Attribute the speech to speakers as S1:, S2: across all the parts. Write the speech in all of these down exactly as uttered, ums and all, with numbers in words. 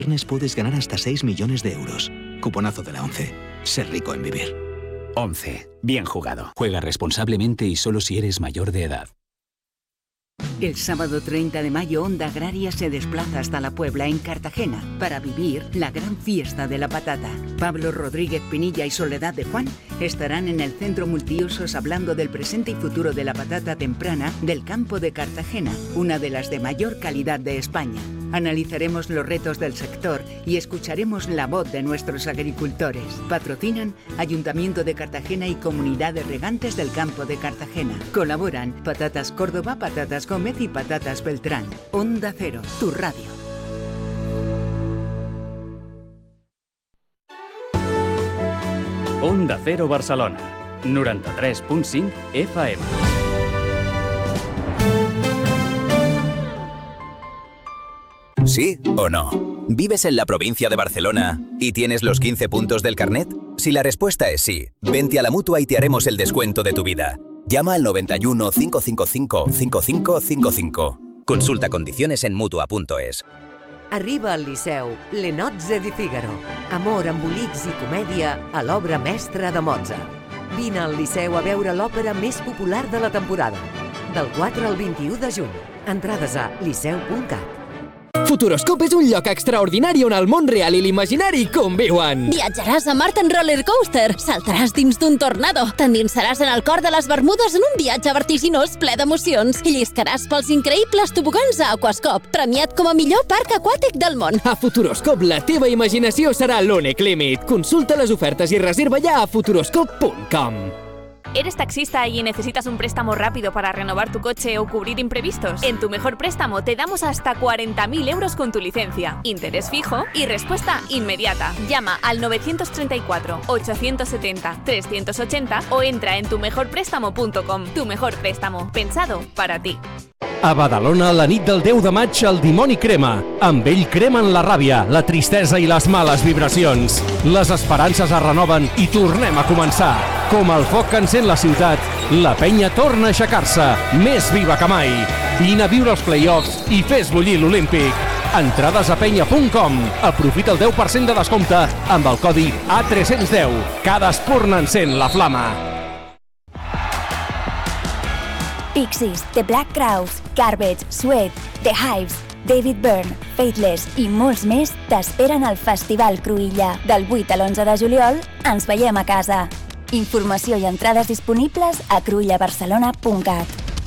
S1: viernes puedes ganar hasta seis millones de euros. Cuponazo de la ONCE. Ser rico en vivir.
S2: ONCE. Bien jugado. Juega responsablemente y solo si eres mayor de edad.
S3: El sábado treinta de mayo, Onda Agraria se desplaza hasta La Puebla, en Cartagena, para vivir la gran fiesta de la patata. Pablo Rodríguez Pinilla y Soledad de Juan estarán en el Centro Multiusos hablando del presente y futuro de la patata temprana del campo de Cartagena, una de las de mayor calidad de España. Analizaremos los retos del sector y escucharemos la voz de nuestros agricultores. Patrocinan Ayuntamiento de Cartagena y Comunidad de Regantes del Campo de Cartagena. Colaboran Patatas Córdoba, Patatas Gómez y Patatas Beltrán. Onda Cero, tu radio.
S4: Onda Cero Barcelona, noranta-tres punt cinc F M.
S5: ¿Sí o no? ¿Vives en la provincia de Barcelona y tienes los quince puntos del carnet? Si la respuesta es sí, vente a la Mutua y te haremos el descuento de tu vida. Llama al noventa y uno, cinco cinco cinco, cinco cinco cinco cinco. Consulta condiciones en mutua punto es.
S6: Arriba al Liceu, Le Nozze di Figaro. Amor, embolics i comèdia a l'obra mestra de Mozart. Vine al Liceu a veure l'òpera més popular de la temporada. Del quatre al vint-i-u de juny. Entrades a liceu punt cat.
S7: Futuroscope és un lloc extraordinari on el món real i l'imaginari conviuen.
S8: Viatjaràs a Mart en roller coaster, saltaràs dins d'un tornado, t'endinsaràs en el cor de les Bermudes en un viatge vertiginós ple d'emocions i lliscaràs pels increïbles tobogans a Aquascop, premiat com a millor parc aquàtic del món.
S7: A Futuroscope la teva imaginació serà l'únic límit. Consulta les ofertes i reserva ja a futuroscope punt com.
S9: ¿Eres taxista y necesitas un préstamo rápido para renovar tu coche o cubrir imprevistos? En Tu Mejor Préstamo te damos hasta cuarenta mil euros con tu licencia, interés fijo y respuesta inmediata. Llama al novecientos treinta y cuatro, ochocientos setenta, trescientos ochenta o entra en tu mejor préstamo punto com. Tu Mejor Préstamo, pensado para ti.
S10: A Badalona, la nit del deu de maig, el dimoni crema. Amb ell cremen la ràbia, la tristesa i les males vibracions. Les esperances es renoven i tornem a començar. Com el foc que encén la ciutat, la penya torna a aixecar-se, més viva que mai. Vine a viure els play-offs i fes bullir l'Olímpic. Entrades a penya punt com. Aprofita el deu per cent de descompte amb el codi A tres cents deu. Cada espurna encén la flama.
S11: Pixies, The Black Crowes, Garbage, Sweat, The Hives, David Byrne, Faithless i molts més t'esperen al Festival Cruïlla. Del vuit a l'onze de juliol ens veiem a casa. Informació i entrades disponibles a cruïlla barcelona punt cat.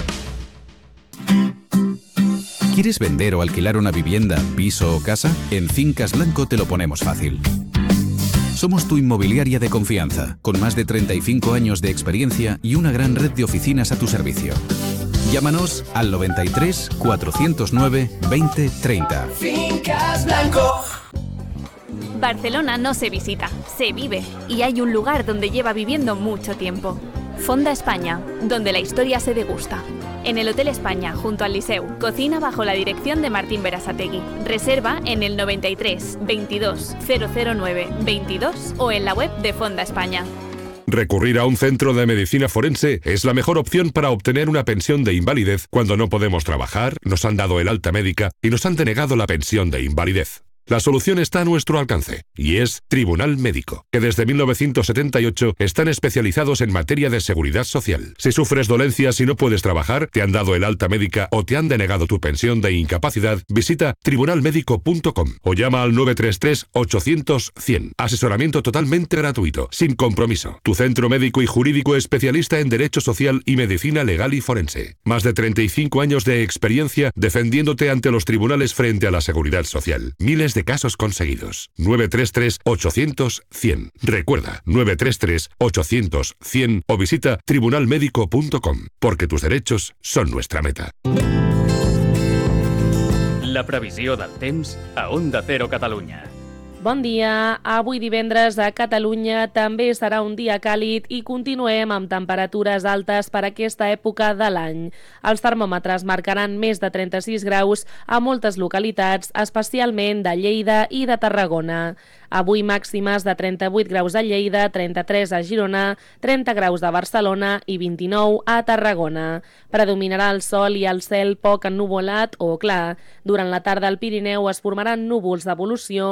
S12: ¿Quieres vender o alquilar una vivienda, piso o casa? En Fincas Blanco te lo ponemos fácil. Somos tu inmobiliaria de confianza, con más de treinta y cinco años de experiencia y una gran red de oficinas a tu servicio. Llámanos al noventa y tres, cuatrocientos nueve, veinte, treinta.
S9: Fincas Blanco. Barcelona no se visita, se vive, y hay un lugar donde lleva viviendo mucho tiempo. Fonda España, donde la historia se degusta. En el Hotel España, junto al Liceu, cocina bajo la dirección de Martín Berasategui. Reserva en el noventa y tres, veintidós, cero cero nueve, veintidós o en la web de Fonda España.
S13: Recurrir a un centro de medicina forense es la mejor opción para obtener una pensión de invalidez cuando no podemos trabajar, nos han dado el alta médica y nos han denegado la pensión de invalidez. La solución está a nuestro alcance, y es Tribunal Médico, que desde mil novecientos setenta y ocho están especializados en materia de seguridad social. Si sufres dolencias y no puedes trabajar, te han dado el alta médica o te han denegado tu pensión de incapacidad, visita tribunal médico punto com o llama al nueve tres tres, ochocientos, cien. Asesoramiento totalmente gratuito, sin compromiso. Tu centro médico y jurídico especialista en Derecho Social y Medicina Legal y Forense. Más de treinta y cinco años de experiencia defendiéndote ante los tribunales frente a la seguridad social. Miles de casos conseguidos. nueve tres tres, ochocientos, cien. Recuerda, nueve tres tres, ochocientos, cien o visita tribunal médico punto com, porque tus derechos son nuestra meta.
S4: La previsió del temps a Onda Cero Catalunya.
S14: Bon dia. Avui divendres a Catalunya també serà un dia càlid i continuem amb temperatures altes per aquesta època de l'any. Els termòmetres marcaran més de trenta-sis graus a moltes localitats, especialment de Lleida i de Tarragona. Avui màximes de trenta-vuit graus a Lleida, trenta-tres a Girona, trenta graus a Barcelona i vint-i-nou a Tarragona. Predominarà el sol i el cel poc ennuvolat o clar. Durant la tarda al Pirineu es formaran núvols d'evolució